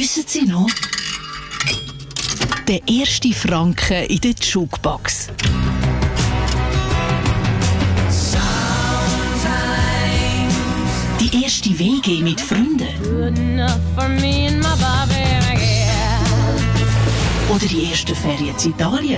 Wissen Sie noch? Der erste Franken in der Jukebox. Die erste WG mit Freunden. Oder die ersten Ferien in Italien.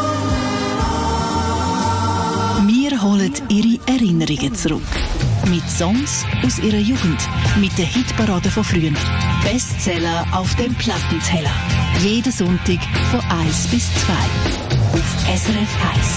Wir holen Ihre Erinnerungen zurück. Mit Songs aus Ihrer Jugend. Mit den Hitparaden von früher. Bestseller auf dem Plattenteller. Jeden Sonntag von 1 bis 2. Auf SRF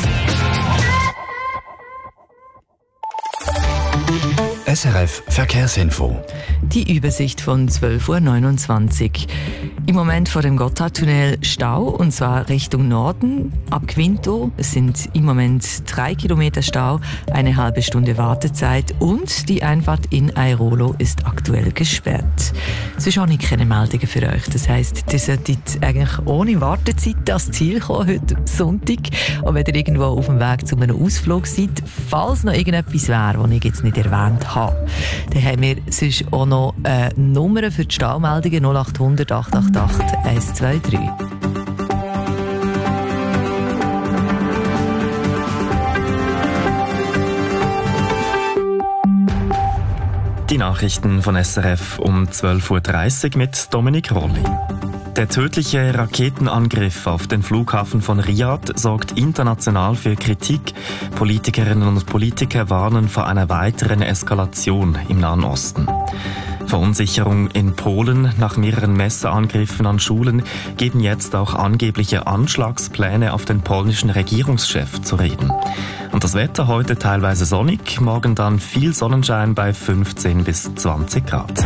1. SRF Verkehrsinfo. Die Übersicht von 12.29 Uhr. Im Moment vor dem Gotthardtunnel Stau, und zwar Richtung Norden. Ab Quinto sind im Moment 3 Kilometer Stau, eine halbe Stunde Wartezeit und die Einfahrt in Airolo ist aktuell gesperrt. Sonst habe ich keine Meldungen für euch. Das heisst, ihr solltet eigentlich ohne Wartezeit ans Ziel kommen, heute Sonntag. Und wenn ihr irgendwo auf dem Weg zu einem Ausflug seid, falls noch irgendetwas wäre, das ich jetzt nicht erwähnt habe, dann haben wir sonst auch noch Nummern für die Staumeldungen 0800 888 123. Die Nachrichten von SRF um 12.30 Uhr mit Dominik Rolli. Der tödliche Raketenangriff auf den Flughafen von Riyadh sorgt international für Kritik. Politikerinnen und Politiker warnen vor einer weiteren Eskalation im Nahen Osten. Verunsicherung in Polen. Nach mehreren Messerangriffen an Schulen geben jetzt auch angebliche Anschlagspläne auf den polnischen Regierungschef zu reden. Und das Wetter heute teilweise sonnig, morgen dann viel Sonnenschein bei 15 bis 20 Grad.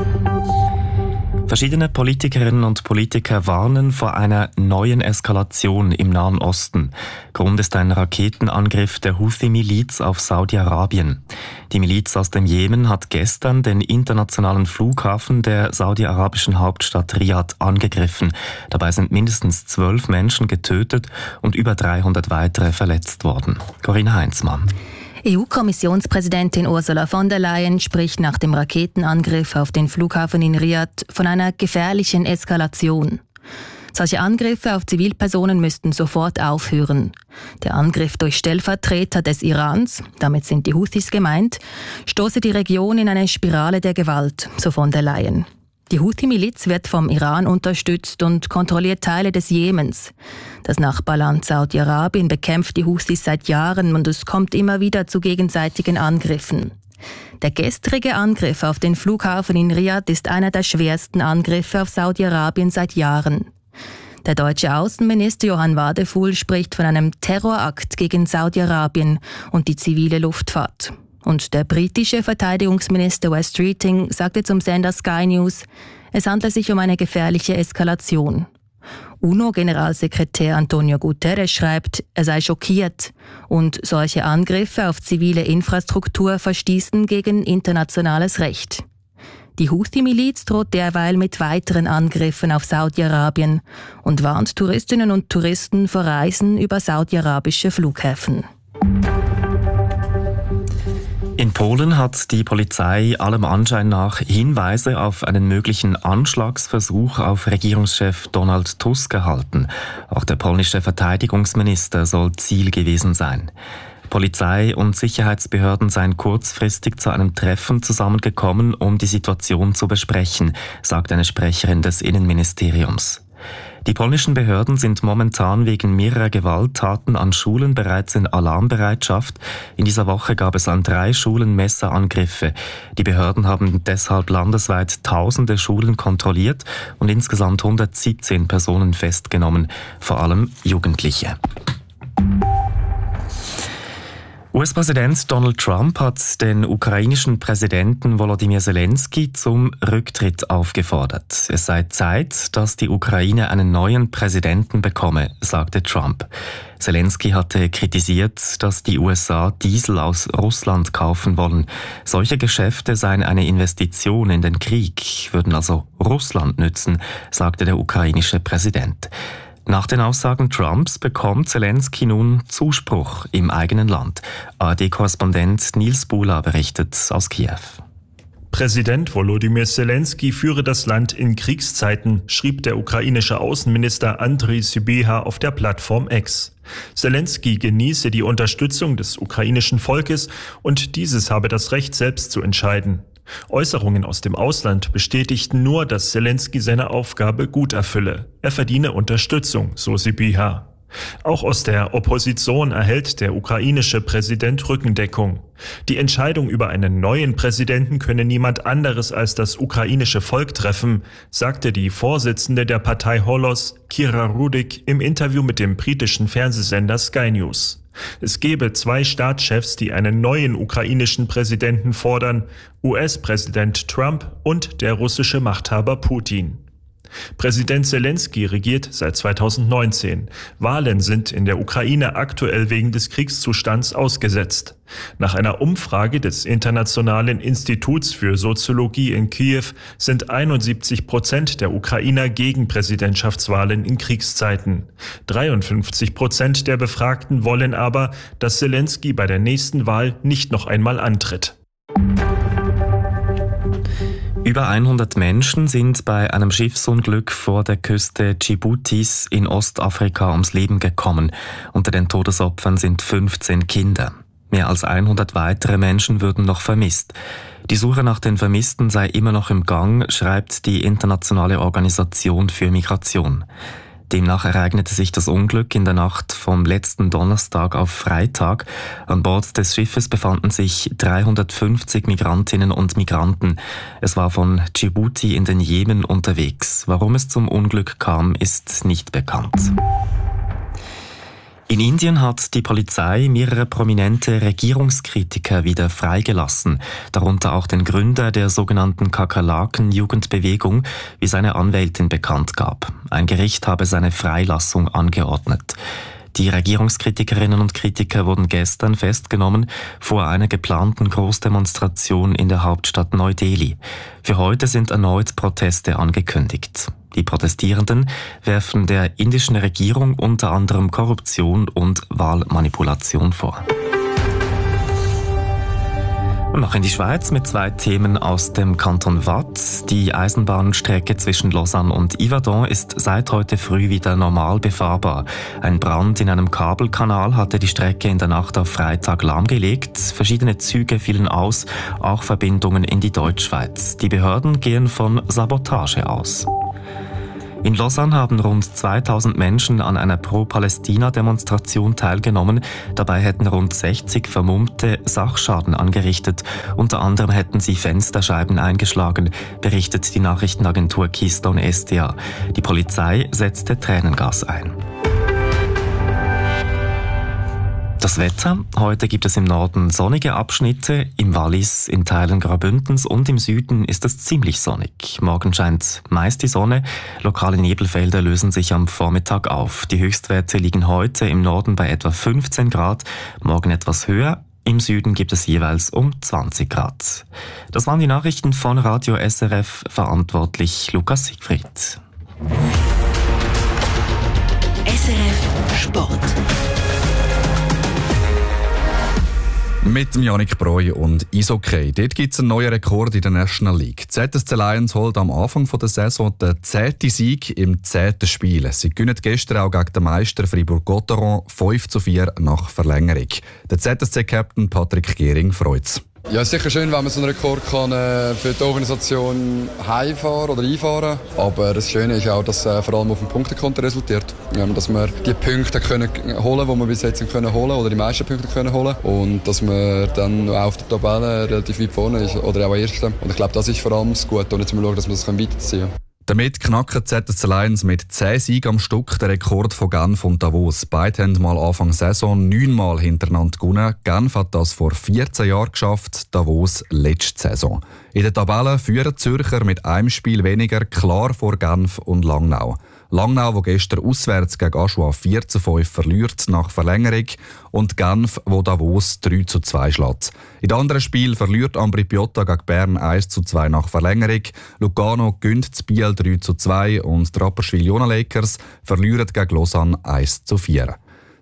Verschiedene Politikerinnen und Politiker warnen vor einer neuen Eskalation im Nahen Osten. Grund ist ein Raketenangriff der Houthi-Miliz auf Saudi-Arabien. Die Miliz aus dem Jemen hat gestern den internationalen Flughafen der saudi-arabischen Hauptstadt Riyadh angegriffen. Dabei sind mindestens 12 Menschen getötet und über 300 weitere verletzt worden. Corinna Heinzmann. EU-Kommissionspräsidentin Ursula von der Leyen spricht nach dem Raketenangriff auf den Flughafen in Riyadh von einer gefährlichen Eskalation. Solche Angriffe auf Zivilpersonen müssten sofort aufhören. Der Angriff durch Stellvertreter des Irans, damit sind die Houthis gemeint, stoße die Region in eine Spirale der Gewalt, so von der Leyen. Die Houthi-Miliz wird vom Iran unterstützt und kontrolliert Teile des Jemens. Das Nachbarland Saudi-Arabien bekämpft die Houthis seit Jahren und es kommt immer wieder zu gegenseitigen Angriffen. Der gestrige Angriff auf den Flughafen in Riyadh ist einer der schwersten Angriffe auf Saudi-Arabien seit Jahren. Der deutsche Außenminister Johann Wadefuhl spricht von einem Terrorakt gegen Saudi-Arabien und die zivile Luftfahrt. Und der britische Verteidigungsminister Wes Streeting sagte zum Sender Sky News, es handle sich um eine gefährliche Eskalation. UNO-Generalsekretär Antonio Guterres schreibt, er sei schockiert und solche Angriffe auf zivile Infrastruktur verstießen gegen internationales Recht. Die Houthi-Miliz droht derweil mit weiteren Angriffen auf Saudi-Arabien und warnt Touristinnen und Touristen vor Reisen über saudi-arabische Flughäfen. In Polen hat die Polizei allem Anschein nach Hinweise auf einen möglichen Anschlagsversuch auf Regierungschef Donald Tusk erhalten. Auch der polnische Verteidigungsminister soll Ziel gewesen sein. Polizei und Sicherheitsbehörden seien kurzfristig zu einem Treffen zusammengekommen, um die Situation zu besprechen, sagt eine Sprecherin des Innenministeriums. Die polnischen Behörden sind momentan wegen mehrerer Gewalttaten an Schulen bereits in Alarmbereitschaft. In dieser Woche gab es an 3 Schulen Messerangriffe. Die Behörden haben deshalb landesweit tausende Schulen kontrolliert und insgesamt 117 Personen festgenommen, vor allem Jugendliche. US-Präsident Donald Trump hat den ukrainischen Präsidenten Volodymyr Zelensky zum Rücktritt aufgefordert. Es sei Zeit, dass die Ukraine einen neuen Präsidenten bekomme, sagte Trump. Zelensky hatte kritisiert, dass die USA Diesel aus Russland kaufen wollen. Solche Geschäfte seien eine Investition in den Krieg, würden also Russland nützen, sagte der ukrainische Präsident. Nach den Aussagen Trumps bekommt Zelensky nun Zuspruch im eigenen Land. ARD-Korrespondent Nils Bula berichtet aus Kiew. Präsident Volodymyr Zelensky führe das Land in Kriegszeiten, schrieb der ukrainische Außenminister Andriy Sybiha auf der Plattform X. Zelensky genieße die Unterstützung des ukrainischen Volkes und dieses habe das Recht, selbst zu entscheiden. Äußerungen aus dem Ausland bestätigten nur, dass Zelensky seine Aufgabe gut erfülle. Er verdiene Unterstützung, so Sybiha. Auch aus der Opposition erhält der ukrainische Präsident Rückendeckung. Die Entscheidung über einen neuen Präsidenten könne niemand anderes als das ukrainische Volk treffen, sagte die Vorsitzende der Partei Holos, Kira Rudik, im Interview mit dem britischen Fernsehsender Sky News. Es gebe 2 Staatschefs, die einen neuen ukrainischen Präsidenten fordern, US-Präsident Trump und der russische Machthaber Putin. Präsident Zelensky regiert seit 2019. Wahlen sind in der Ukraine aktuell wegen des Kriegszustands ausgesetzt. Nach einer Umfrage des Internationalen Instituts für Soziologie in Kiew sind 71% der Ukrainer gegen Präsidentschaftswahlen in Kriegszeiten. 53% der Befragten wollen aber, dass Zelensky bei der nächsten Wahl nicht noch einmal antritt. Über 100 Menschen sind bei einem Schiffsunglück vor der Küste Djiboutis in Ostafrika ums Leben gekommen. Unter den Todesopfern sind 15 Kinder. Mehr als 100 weitere Menschen würden noch vermisst. Die Suche nach den Vermissten sei immer noch im Gang, schreibt die Internationale Organisation für Migration. Demnach ereignete sich das Unglück in der Nacht vom letzten Donnerstag auf Freitag. An Bord des Schiffes befanden sich 350 Migrantinnen und Migranten. Es war von Djibouti in den Jemen unterwegs. Warum es zum Unglück kam, ist nicht bekannt. In Indien hat die Polizei mehrere prominente Regierungskritiker wieder freigelassen, darunter auch den Gründer der sogenannten Kakerlaken-Jugendbewegung, wie seine Anwältin bekannt gab. Ein Gericht habe seine Freilassung angeordnet. Die Regierungskritikerinnen und Kritiker wurden gestern festgenommen vor einer geplanten Großdemonstration in der Hauptstadt Neu-Delhi. Für heute sind erneut Proteste angekündigt. Die Protestierenden werfen der indischen Regierung unter anderem Korruption und Wahlmanipulation vor. Und noch in die Schweiz mit 2 Themen aus dem Kanton Waadt. Die Eisenbahnstrecke zwischen Lausanne und Yverdon ist seit heute früh wieder normal befahrbar. Ein Brand in einem Kabelkanal hatte die Strecke in der Nacht auf Freitag lahmgelegt. Verschiedene Züge fielen aus, auch Verbindungen in die Deutschschweiz. Die Behörden gehen von Sabotage aus. In Lausanne haben rund 2000 Menschen an einer Pro-Palästina-Demonstration teilgenommen. Dabei hätten rund 60 Vermummte Sachschaden angerichtet. Unter anderem hätten sie Fensterscheiben eingeschlagen, berichtet die Nachrichtenagentur Keystone SDA. Die Polizei setzte Tränengas ein. Das Wetter. Heute gibt es im Norden sonnige Abschnitte, im Wallis, in Teilen Graubündens und im Süden ist es ziemlich sonnig. Morgen scheint meist die Sonne, lokale Nebelfelder lösen sich am Vormittag auf. Die Höchstwerte liegen heute im Norden bei etwa 15 Grad, morgen etwas höher. Im Süden gibt es jeweils um 20 Grad. Das waren die Nachrichten von Radio SRF, verantwortlich Lukas Siegfried. SRF Sport. Mit dem Yannick Breu und Eishockey. Dort gibt es einen neuen Rekord in der National League. Die ZSC Lions holt am Anfang der Saison den 10. Sieg im 10. Spiel. Sie gewinnen gestern auch gegen den Meister Fribourg-Gotteron 5:4 nach Verlängerung. Der ZSC-Captain Patrick Gehring freut's. Ja, es ist sicher schön, wenn man so einen Rekord kann, für die Organisation heimfahren oder einfahren. Aber das Schöne ist auch, dass es vor allem auf dem Punktekonto resultiert. Dass wir die Punkte können holen, die wir bis jetzt können holen oder die meisten Punkte können holen. Und dass wir dann auch auf der Tabelle relativ weit vorne ist oder auch Erste. Und ich glaube, das ist vor allem das Gute. Und jetzt müssen wir schauen, dass wir das weiterziehen können. Damit knacken die ZSC Lions mit 10 Siegen am Stück den Rekord von Genf und Davos. Beide haben mal Anfang Saison 9 Mal hintereinander gewonnen. Genf hat das vor 14 Jahren geschafft, Davos letzte Saison. In der Tabelle führen die Zürcher mit einem Spiel weniger klar vor Genf und Langnau. Langnau, wo gestern auswärts gegen Aschua 4:5 verliert nach Verlängerung und Genf, wo Davos 3:2 schlägt. In den anderen Spielen verliert Ambri Piotta gegen Bern 1:2 nach Verlängerung. Lugano gönnt das Biel 3:2 und die Rapperswil-Jona Lakers verlieren gegen Lausanne 1:4.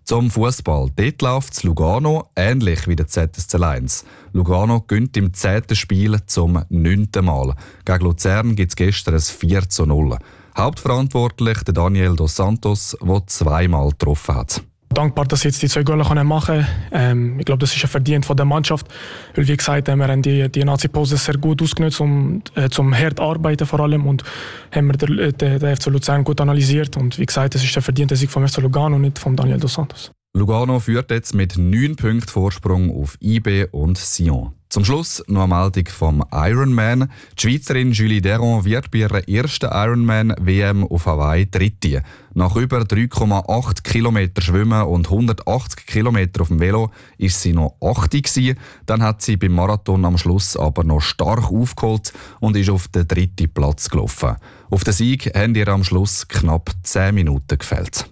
Zum Fußball. Dort läuft es Lugano ähnlich wie der ZSC Lions. Lugano gönnt im 10. Spiel zum 9. Mal. Gegen Luzern gibt es gestern ein 4:0. Hauptverantwortlich der Daniel dos Santos, der 2-mal getroffen hat. Dankbar, dass ich jetzt die 2 Goal machen konnte. Ich glaube, das ist ein Verdienst von der Mannschaft. Weil, wie gesagt, wir haben die Nazi-Pause sehr gut ausgenutzt, zum hart arbeiten vor allem. Und haben wir den FC Luzern gut analysiert. Und wie gesagt, das ist der verdiente Sieg vom FC Lugano und nicht von Daniel dos Santos. Lugano führt jetzt mit 9 Punkten Vorsprung auf IB und Sion. Zum Schluss noch eine Meldung vom Ironman. Die Schweizerin Julie Deron wird bei ihrer ersten Ironman-WM auf Hawaii Dritte. Nach über 3,8 Kilometer Schwimmen und 180 Kilometer auf dem Velo ist sie noch 8. gewesen. Dann hat sie beim Marathon am Schluss aber noch stark aufgeholt und ist auf den 3. Platz gelaufen. Auf den Sieg haben ihr am Schluss knapp 10 Minuten gefehlt.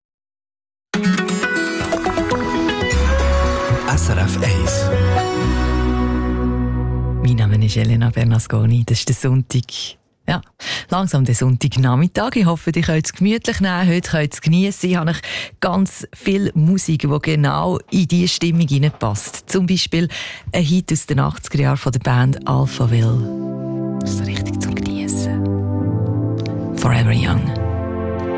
SRF 1. Mein Name ist Elena Bernasconi. Das ist der Sonntag. Ja, langsam der Sonntagnachmittag. Ich hoffe, ihr könnt es gemütlich nehmen. Heute könnt ihr es geniessen. Ich habe euch ganz viel Musik, die genau in diese Stimmung hineinpasst. Zum Beispiel ein Hit aus den 80er Jahren von der Band Alphaville. Das ist so richtig zum Geniessen. Forever Young.